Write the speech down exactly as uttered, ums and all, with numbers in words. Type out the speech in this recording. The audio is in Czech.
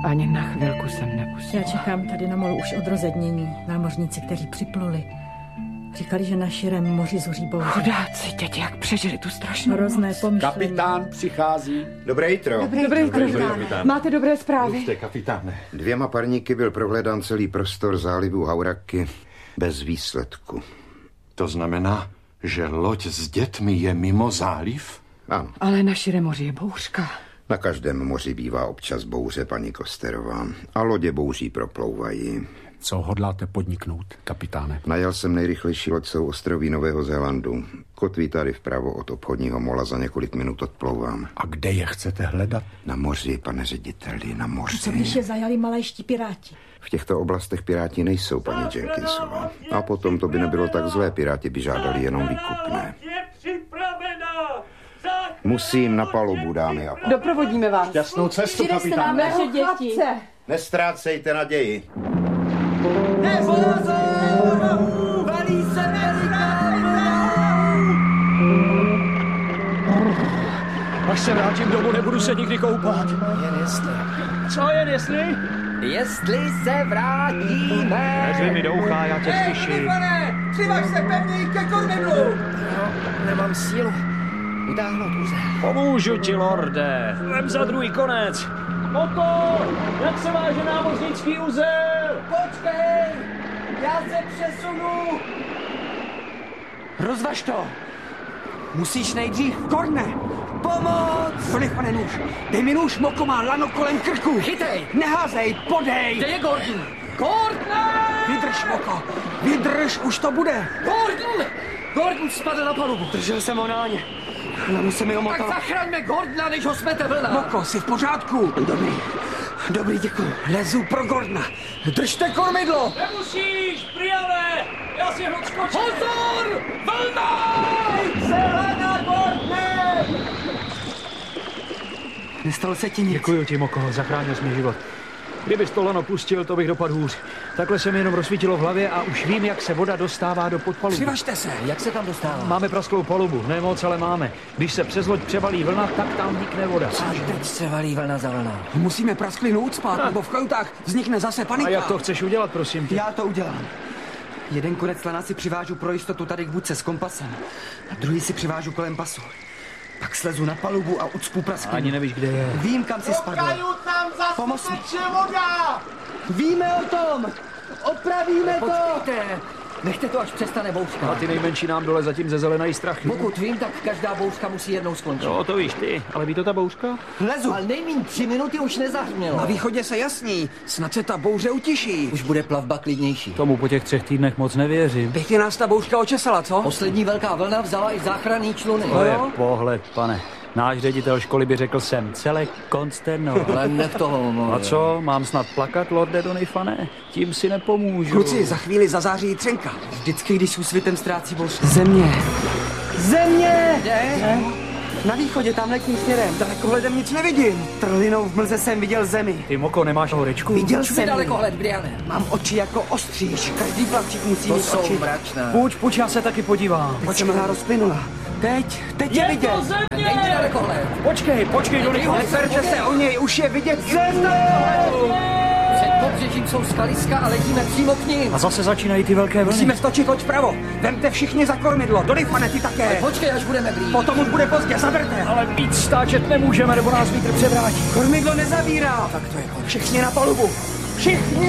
Ani na chvilku jsem nepustila. Já čekám tady na molu už od rozednění. Námořníci, kteří připluli, říkali, že na širém moři zuří bouře. Chudáci, děti, jak přežili tu strašnou hrozné pomyšlení. Kapitán přichází. Dobré jitro. Dobré, Dobré jitro, kapitán. Máte dobré zprávy? Buďte, kapitáne. Dvěma parníky byl prohledán celý prostor zálivu Hauraky bez výsledku. To znamená, že loď s dětmi je mimo záliv? Ano. Ale na širém moři je bouřka. Na každém moři bývá občas bouře, paní Kosterová. A lodě bouří proplouvají. Co hodláte podniknout, kapitáne? Najal jsem nejrychlejší loď z ostroví Nového Zélandu. Kotví tady vpravo od obchodního mola, za několik minut odplouvám. A kde je chcete hledat? Na moři, pane řediteli, na moři. Co když je zajali malejští piráti? V těchto oblastech piráti nejsou, paní Jenkinsová. A potom to by nebylo tak zlé, piráti by žádali jenom výkupné. Musím na palubu, dámy a pánové. Doprovodíme vás. Šťastnou cestu, Přidejte nám kapitáne. naše děti. Nestrácejte naději. Až se vrátím domů, nebudu se nikdy koupat. Jen jestli. Co jen jestli? Jestli se vrátíme. Nezvi mi do ucha, já tě slyším. Přivaž se pevněji ke kormidlu. No, nemám sílu utáhnout úzel. Pomůžu ti, lorde. Vem za druhý konec. Oko, jak se váže námořnický uzel? Počkej, já se přesunu. Rozvaž to. Musíš nejdřív. Gordne! Pomoc! Doliv, pane nůž! Dej mi nůž, Moko má lano kolem krku! Chytej! Neházej, podej! Kde je Gordon? Gordon! Vydrž, Moko! Vydrž, už to bude! Gordon! Gordon spadl na palubu. Držel jsem ho na ně. Lano se mi omotalo. Tak zachraňme Gordona, než ho smete vlna. Moko, jsi v pořádku? Dobrý. Dobrý, děkuji. Lezu pro Gordona. Držte kormidlo! Nemusíš, Briane! Já si ho skočím. Pozor! Vlna! Zelena, Gordone! Nestalo se ti nic. Děkuji ti, Moko, zachránil jsi mi život. Kdybys to lano pustil, to bych dopadl hůř. Takhle se mi jenom rozsvítilo v hlavě a už vím, jak se voda dostává do podpalubu. Přivažte se. Jak se tam dostává? Máme prasklou palubu, ne moc, ale máme. Když se přes loď převalí vlna, tak tam vnikne voda. A teď se valí vlna za vlnou. Musíme prasklinu ucpat, nebo v kajutách vznikne zase panika. A jak to chceš udělat, prosím tě? Já to udělám. Jeden konec lana si přivážu pro jistotu tady k budce s kompasem. A druhý si přivážu kolem pasu. Pak slezu na palubu a ucpu prasklinu. Ani nevíš, kde je. Vím, kam si spadl. Pomoz mi. voda! Víme o tom! Opravíme to! Počkejte! Nechte to, až přestane bouřka. A ty nejmenší nám dole zatím ze zelenají strachy. Pokud vím, tak každá bouřka musí jednou skončit. No, to víš ty, ale ví to ta bouřka? Lezu! Ale nejmíň tři minuty už nezahřmělo. Na východě se jasní, snad se ta bouře utiší. Už bude plavba klidnější. Tomu po těch třech týdnech moc nevěřím. Pěkně nás ta bouřka očesala, co? Poslední velká vlna vzala i záchranný čluny. To je pohled, pane. Náš ředitel školy by řekl, jsem celé konsterno. Ale nech toho, no. A co, mám snad plakat, lorde Donifane? Tím si nepomůžu. Kluci, za chvíli zazáří třenka. Vždycky, když s úsvitem ztrácí bouřka. Země! Země! Kde? Na východě, tam letním směrem. Dalekohledem nic nevidím. Trlinou v mlze jsem viděl zemi. Ty, Moko, nemáš horečku? Viděl Už mi jsem dalekohled, Briane. Mám oči jako ostříž. Každý plavčík musí To mít jsou oči. mračná. Půjď, půjď, já se taky podívám. Teď se mi rozplynula. Teď, teď je vidět. Nejde dalekohled. Počkej, počkej, Donifane. Neperte se o něj, už je vidět. Země! Před pobřežím jsou skaliska a letíme přímo k ním. A zase začínají ty velké vlny. Musíme stočit loď vpravo. Vemte všichni za kormidlo. Donifane, ty také. Počkej, až budeme blíž. Potom už bude pozdě, zaberte. Ale víc stáčet nemůžeme, nebo nás vítr převrátí. Kormidlo nezavírá. Tak to je konec. Všichni na palubu. Všichni.